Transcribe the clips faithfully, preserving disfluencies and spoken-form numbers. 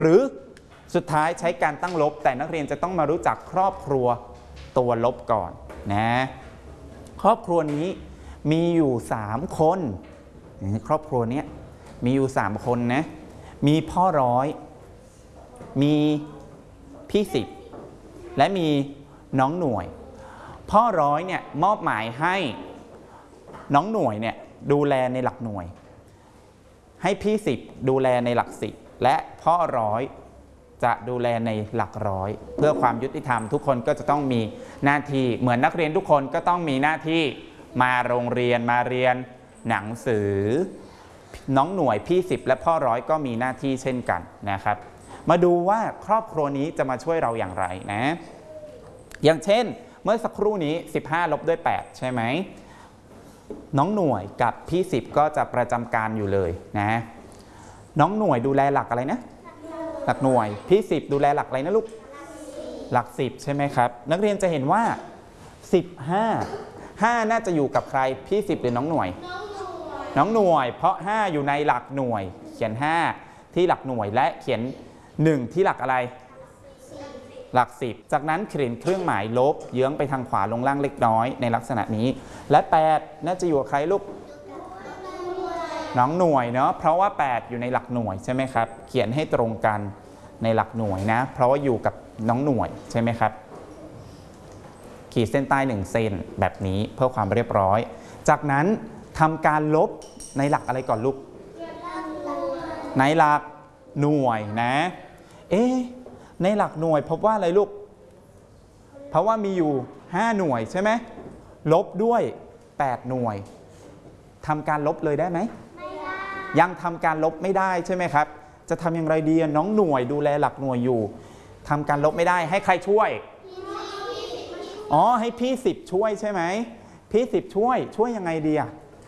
หรือสุดท้ายใช้การตั้งลบแต่นักเรียนจะต้องมารู้จักครอบครัวตัวลบก่อนนะครอบครัวนี้มีอยู่สามคนครอบครัวนี้มีอยู่สามคนนะมีพ่อร้อยมีพี่สิบและมีน้องหน่วยพ่อร้อยเนี่ยมอบหมายให้น้องหน่วยเนี่ยดูแลในหลักหน่วยให้พี่สิบดูแลในหลักสิบและพ่อร้อยจะดูแลในหลักร้อยเพื่อความยุติธรรมทุกคนก็จะต้องมีหน้าที่เหมือนนักเรียนทุกคนก็ต้องมีหน้าที่มาโรงเรียนมาเรียนหนังสือน้องหน่วยพี่สิบและพ่อร้อยก็มีหน้าที่เช่นกันนะครับมาดูว่าครอบครัวนี้จะมาช่วยเราอย่างไรนะอย่างเช่นเมื่อสักครู่นี้สิบห้าลบด้วยแปดใช่ไหมน้องหน่วยกับพี่สิบก็จะประจำการอยู่เลยนะน้องหน่วยดูแลหลักอะไรนะหลักหน่วยพี่สิบดูแลหลักอะไรนะลูกหลักสิบใช่ไหมครับนักเรียนจะเห็นว่าสิบห้า ห้าน่าจะอยู่กับใครพี่สิบหรือน้องหน่วยน้องหน่วยเพราะห้าอยู่ในหลักหน่วยเขียนห้าที่หลักหน่วยและเขียนหนึ่งที่หลักอะไรหลักสิบจากนั้นเขียนเครื่องหมายลบเยื้องไปทางขวาลงล่างเล็กน้อยในลักษณะนี้และแปดน่าจะอยู่กับใครลูกน้องหน่วยเนาะเพราะว่าแปดอยู่ในหลักหน่วยใช่ไหมครับเขียนให้ตรงกันในหลักหน่วยนะเพราะว่าอยู่กับน้องหน่วยใช่ไหมครับขีดเส้นใต้หนึ่งเซนแบบนี้เพื่อความเรียบร้อยจากนั้นทำการลบในหลักอะไรก่อนลูกในหลักหน่วยนะเอ๊ะในหลักหน่วยพบว่าอะไรลูกเพราะว่ามีอยู่ห้าหน่วยใช่ไหมลบด้วยแปดหน่วยทำการลบเลยได้ไหมยังทำการลบไม่ได้ใช่ไหมครับจะทำอย่างไรดีน้องหน่วยดูแลหลักหน่วยอยู่ทำการลบไม่ได้ให้ใครช่วยอ๋อให้พี่สิบช่วยใช่ไหมพี่สิบช่วยช่วยยังไงดีอ่ะ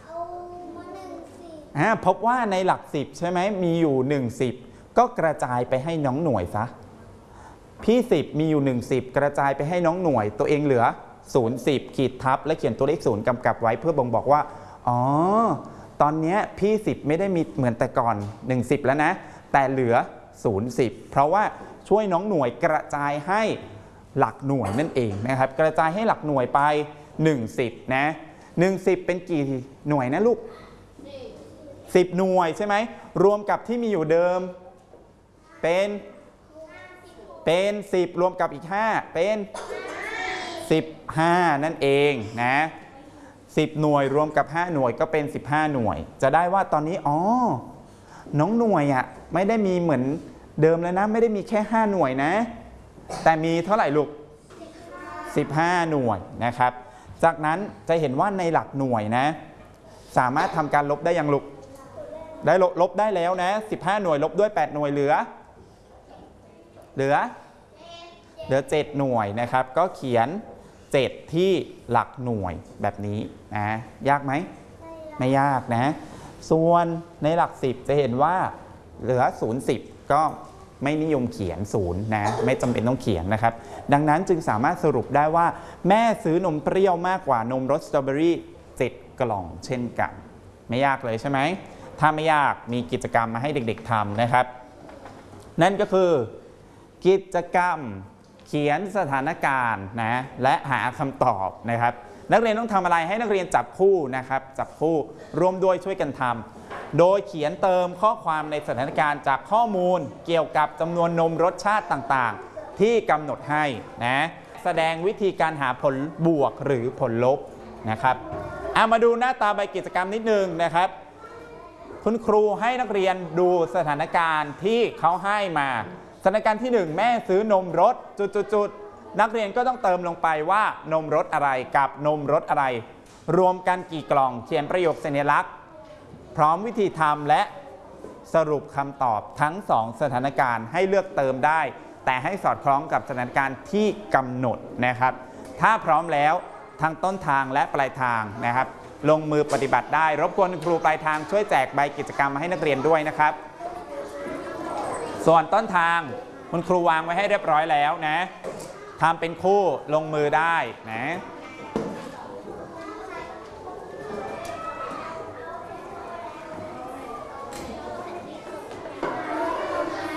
อ่าพบว่าในหลักสิบใช่ไหมมีอยู่หนึ่งสิบก็กระจายไปให้น้องหน่วยซะพี่สิบมีอยู่หนึ่งสิบกระจายไปให้น้องหน่วยตัวเองเหลือศูนย์ สิบขีดทับและเขียนตัวเลขศูนย์กำกับไว้เพื่อบ่งบอกว่าอ๋อตอนนี้พี่สิบไม่ได้มีเหมือนแต่ก่อนหนึ่งสิบแล้วนะแต่เหลือศูนย์ สิบเพราะว่าช่วยน้องหน่วยกระจายให้หลักหน่วยนั่นเองนะครับกระจายให้หลักหน่วยไปหนึ่งสิบนะหนึ่งสิบเป็นกี่หน่วยนะลูกสิบหน่วยใช่ไหมรวมกับที่มีอยู่เดิมเป็นเป็นสิบรวมกับอีกห้าเป็นสิบห้านั่นเองนะสิบหน่วยรวมกับห้าหน่วยก็เป็นสิบห้าหน่วยจะได้ว่าตอนนี้อ๋อน้องหน่วยอ่ะไม่ได้มีเหมือนเดิมแล้วนะไม่ได้มีแค่ห้าหน่วยนะแต่มีเท่าไหร่ลูกสิบห้าหน่วยนะครับจากนั้นจะเห็นว่าในหลักหน่วยนะสามารถทำการลบได้ยังลูกได้ลบลบได้แล้วนะสิบห้าหน่วยลบด้วยแปดหน่วยเหลือเหลือเหลือเจ็ดหน่วยนะครับก็เขียนเจ็ดที่หลักหน่วยแบบนี้นะยากไหมไม่ยากนะส่วนในหลักสิบจะเห็นว่าเหลือศูนย์ สิบก็ไม่นิยมเขียนศูนย์นะไม่จำเป็นต้องเขียนนะครับดังนั้นจึงสามารถสรุปได้ว่าแม่ซื้อนมเปรี้ยวมากกว่านมรสสตรอเบอรี่เจ็ดกล่องเช่นกันไม่ยากเลยใช่ไหมถ้าไม่ยากมีกิจกรรมมาให้เด็กๆทำนะครับนั่นก็คือกิจกรรมเขียนสถานการณ์นะและหาคำตอบนะครับนักเรียนต้องทำอะไรให้นักเรียนจับคู่นะครับจับคู่ร่วมด้วยช่วยกันทำโดยเขียนเติมข้อความในสถานการณ์จากข้อมูลเกี่ยวกับจำนวนนมรสชาติต่างๆที่กำหนดให้นะแสดงวิธีการหาผลบวกหรือผลลบนะครับเอามาดูหน้าตาใบกิจกรรมนิดนึงนะครับคุณครูให้นักเรียนดูสถานการณ์ที่เขาให้มาสถานการณ์ที่หนึ่งแม่ซื้อนมรสจุดๆนักเรียนก็ต้องเติมลงไปว่านมรสอะไรกับนมรสอะไรรวมกันกี่กล่องเขียนประโยคสัญลักษณ์พร้อมวิธีทำและสรุปคำตอบทั้งสองสถานการณ์ให้เลือกเติมได้แต่ให้สอดคล้องกับสถานการณ์ที่กำหนดนะครับถ้าพร้อมแล้วทั้งต้นทางและปลายทางนะครับลงมือปฏิบัติได้รบกวนครูปลายทางช่วยแจกใบกิจกรรมมาให้นักเรียนด้วยนะครับส่วนต้นทางคุณครูวางไว้ให้เรียบร้อยแล้วนะทำเป็นคู่ลงมือได้นะ